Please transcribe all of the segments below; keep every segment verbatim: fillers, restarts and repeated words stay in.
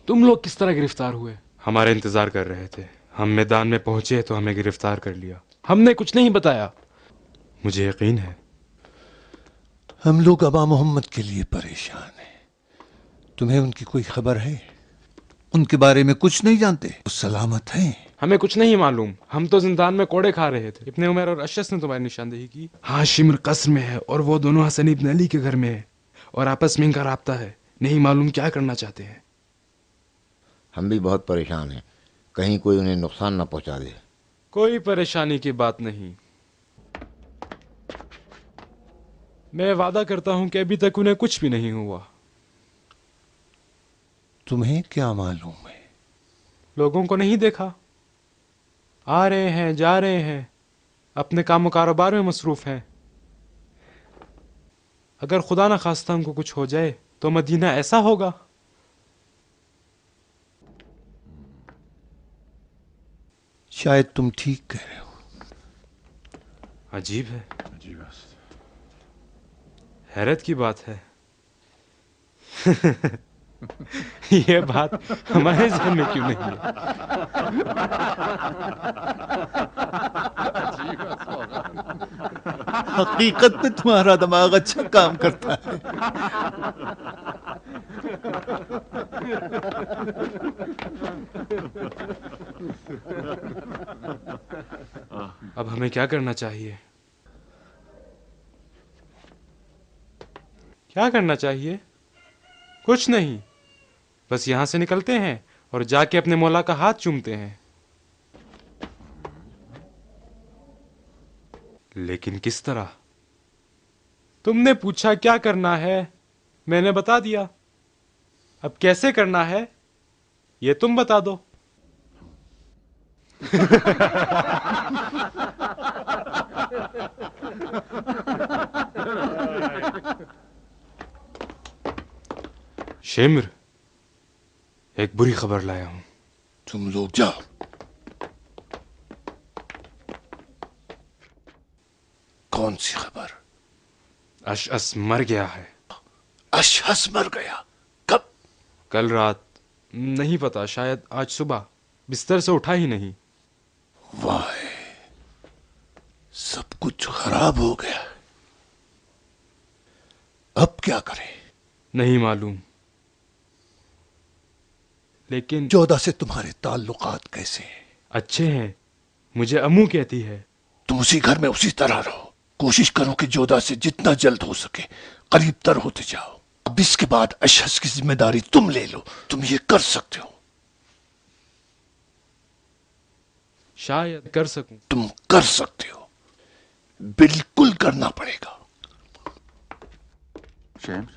تم لوگ کس طرح گرفتار ہوئے؟ ہمارے انتظار کر رہے تھے، ہم میدان میں پہنچے تو ہمیں گرفتار کر لیا۔ ہم نے کچھ نہیں بتایا۔ مجھے یقین ہے۔ ہم لوگ ابا محمد کے لیے پریشان ہیں۔ تمہیں ان کی کوئی خبر ہے؟ ان کے بارے میں کچھ نہیں جانتے؟ وہ سلامت ہیں؟ ہمیں کچھ نہیں معلوم، ہم تو زندان میں کوڑے کھا رہے تھے۔ ابن عمر اور اشعث نے تمہاری نشاندہی کی۔ ہاں، شمر قصر میں ہے اور وہ دونوں حسن ابن علی کے گھر میں ہے اور آپس میں ان کا رابطہ ہے۔ نہیں معلوم کیا کرنا چاہتے ہیں۔ ہم بھی بہت پریشان ہیں، کہیں کوئی انہیں نقصان نہ پہنچا دے۔ کوئی پریشانی کی بات نہیں، میں وعدہ کرتا ہوں کہ ابھی تک انہیں کچھ بھی نہیں ہوا۔ تمہیں کیا معلوم ہے؟ لوگوں کو نہیں دیکھا؟ آ رہے ہیں، جا رہے ہیں، اپنے کام و کاروبار میں مصروف ہیں۔ اگر خدا نہ خواستہ ان کو کچھ ہو جائے تو مدینہ ایسا ہوگا۔ شاید تم ٹھیک کہہ رہے ہو۔ عجیب ہے، حیرت کی بات ہے۔ یہ بات ہمارے ذہن میں کیوں نہیں ہے؟ حقیقت میں تمہارا دماغ اچھا کام کرتا ہے۔ اب ہمیں کیا کرنا چاہیے؟ کیا کرنا چاہیے؟ کچھ نہیں، بس یہاں سے نکلتے ہیں اور جا کے اپنے مولا کا ہاتھ چومتے ہیں۔ لیکن کس طرح؟ تم نے پوچھا کیا کرنا ہے، میں نے بتا دیا۔ اب کیسے کرنا ہے یہ تم بتا دو۔ شمر، ایک بری خبر لایا ہوں۔ تم لوگ جاؤ۔ کون سی خبر؟ اشعث مر گیا ہے۔ اشعث مر گیا؟ کب؟ کل رات۔ نہیں پتا، شاید آج صبح، بستر سے اٹھا ہی نہیں۔ واہ، سب کچھ خراب ہو گیا۔ اب کیا کریں؟ نہیں معلوم، لیکن جودہ سے تمہارے تعلقات کیسے ہیں؟ اچھے ہیں، مجھے امو کہتی ہے۔ تم اسی گھر میں اسی طرح رہو، کوشش کرو کہ جودہ سے جتنا جلد ہو سکے قریب تر ہوتے جاؤ۔ اب اس کے بعد اشعث کی ذمہ داری تم لے لو، تم یہ کر سکتے ہو۔ شاید کر سکوں۔ تم کر سکتے ہو، بالکل کرنا پڑے گا۔ شیمس،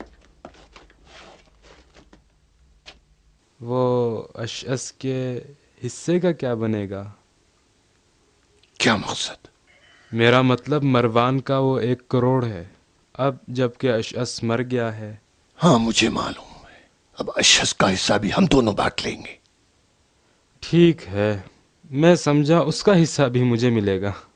وہ اشعث کے حصے کا کیا بنے گا؟ کیا مقصد؟ میرا مطلب مروان کا وہ ایک کروڑ ہے، اب جب کہ اشعث مر گیا ہے۔ ہاں مجھے معلوم ہے، اب اشعث کا حصہ بھی ہم دونوں بانٹ لیں گے۔ ٹھیک ہے، میں سمجھا اس کا حصہ بھی مجھے ملے گا۔